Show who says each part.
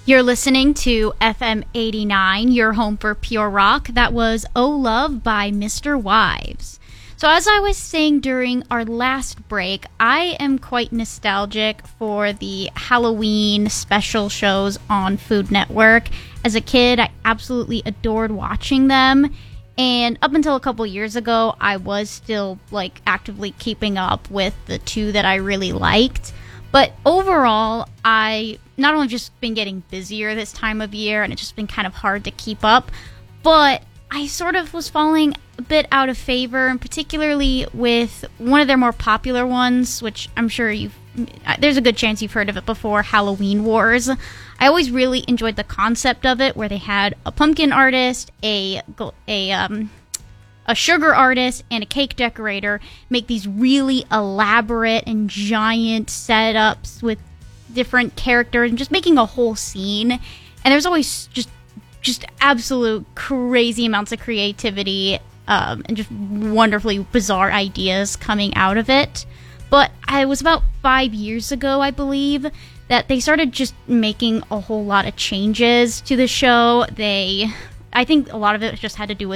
Speaker 1: You're listening to FM 89, your home for pure rock. That was Oh Love by Mr. Wives. So as I was saying during our last break, I am quite nostalgic for the Halloween special shows on Food Network. As a kid, I absolutely adored watching them. And up until a couple years ago, I was still actively keeping up with the two that I really liked. But overall, I not only just been getting busier this time of year, and it's just been kind of hard to keep up, but I sort of was falling a bit out of favor, and particularly with one of their more popular ones, which I'm sure there's a good chance you've heard of it before, Halloween Wars. I always really enjoyed the concept of it, where they had a pumpkin artist, a sugar artist, and a cake decorator make these really elaborate and giant setups with different characters and just making a whole scene. And there's always just absolute crazy amounts of creativity and just wonderfully bizarre ideas coming out of it. But it was about 5 years ago, I believe, that they started just making a whole lot of changes to the show. I think a lot of it just had to do with